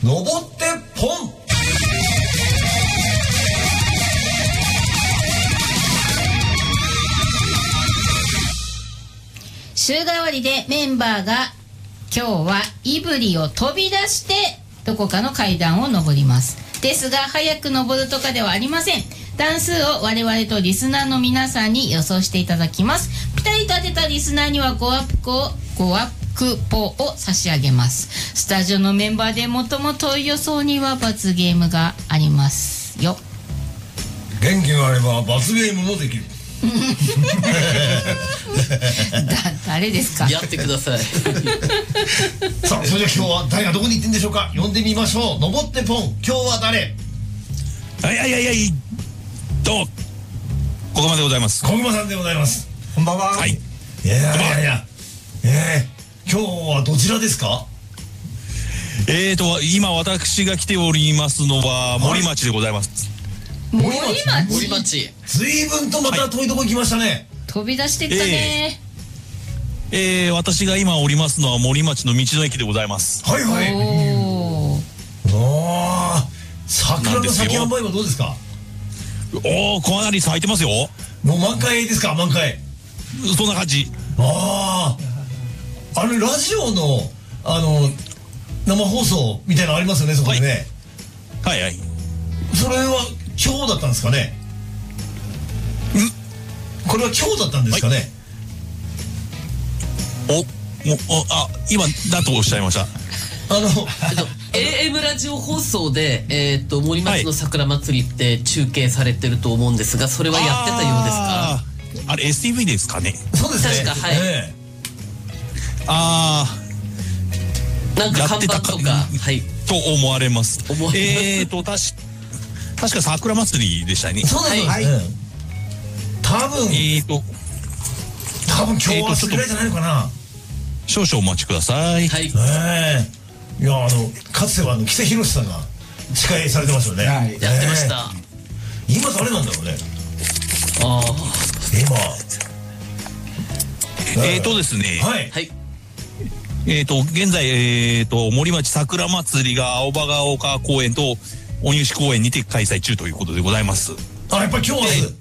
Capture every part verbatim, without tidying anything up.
登ってポン。 週替わりでメンバーが今日は胆振を飛び出してどこかの階段を登ります。ですが早く登るとかではありません。段数を我々とリスナーの皆さんに予想していただきます。ピタリと当てたリスナーにはごアップをごアップポを差し上げます。スタジオのメンバーで最も遠い予想には罰ゲームがありますよ。 元気があれば罰ゲームもできる。 だ誰ですか。 やってください。 さあ、それじゃ今日は誰がどこに行ってんでしょうか。呼んでみましょう。登ってポン。今日は誰。 はいはいはいはい、どうもここまでございます。 小熊さんでございます。 こんばんは。 はい。 いやいやいや、えー、今日はどちらですか。 えーと今私が来ておりますのは森町でございます。 森町。 森町。 随分とまた遠いとこ行きましたね。 飛び出してったね。 えー、私が今おりますのは森町の道の駅でございます。 はいはい。 おー。 おー、桜の先販売はどうですか。 おお、かなり咲いてますよ。 もう満開ですか。満開。 そんな感じ。 ああ、あれラジオのあの生放送みたいなのありますよね、そこでね。 はいはい。 それは今日だったんですかね。ん、これは今日だったんですかね。 お、もおあ今だとおっしゃいました。 あの、 えっと、エーエム ラジオ放送で、えー、っと森町の桜祭りって中継されてると思うんですが、それはやってたようですか。 あ, あれ エスティーブイ ですかね。 そうですね。 確か、はい。 えああ、なんか看板とか、はい。 と思われます。 思われます。 えーと確確か桜祭りでしたね。 そうです。はい。多分。 えーと多分今日はそれぐらいじゃないのかな。 少々お待ちください。 はい。 ええ、いや、あのかつてはあの木瀬博さんが司会されてますよね。 はい、 やってました。 今誰なんだろうね。 ああ。 今。 えーとですね。 はい。 はい。 えーと現在えーと森町桜祭りが青葉ヶ丘公園と鬼牛公園にて開催中ということでございます。 あ、やっぱり今日はです。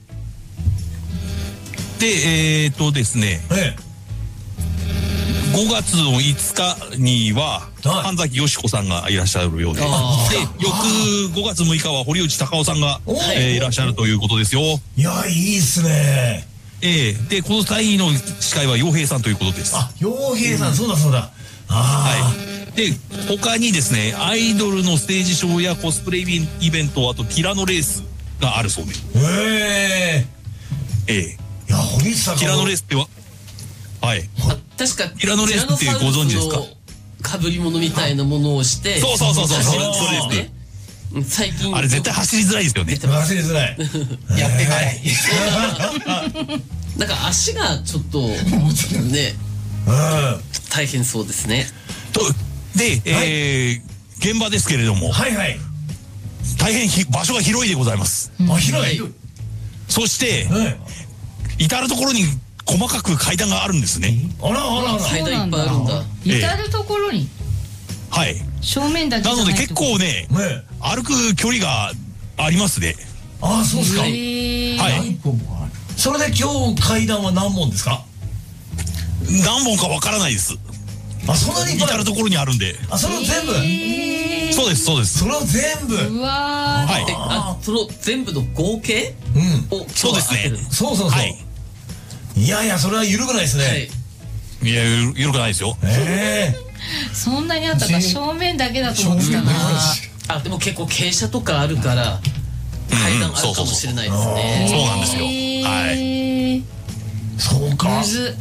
で、えーとですね。 ええ。 ごがつのいつかには、 はい、 神崎よしこさんがいらっしゃるようで、で翌ごがつむいかは堀内孝雄さんが、えー、いらっしゃるということですよ。 いや、いいっすね。 ええー、でこの際の司会は陽平さんということです。 あ、陽平さん、うん、そうだそうだ。 はい。で他にですねアイドルのステージショーやコスプレイベント、あとティラノレースがあるそうで。 へえ。 ええ。 いや、堀内さん。 ティラノレースっては。はい。 確かティラノレースってご存知ですか。 かぶり物みたいなものをして。 そうそうそうそう。 そうですね。最近あれ絶対走りづらいですよね。 走りづらい。 やってない。 なんか足がちょっとね、大変そうですね。 とで、えー、現場ですけれども、 はいはい。 大変ひ場所が広いでございます。 あ、広い。 そして、至る所に細かく階段があるんですね。 あらあらあら。 階段いっぱいあるんだ。 至る所に。 はい。 正面だけじゃない。 なので結構ね、歩く距離がありますね。 ああ、そうですか。はい。それで今日階段は何本ですか。 何本かわからないです。 あ、そんなに至る所にあるんで。 あ、それを全部。 そうですそうです。 それを全部。 うわー。 はい。 あ、その全部の合計。 うん。 を。 そうですね。 そうそうそう。いやいや、それは緩くないですね。 いや、緩くないですよ。 ええ。 そんなにあったか。正面だけだと思ってたな。 あ、でも結構傾斜とかあるから階段あるかもしれないですね。 そうなんですよ。はい。 そうか。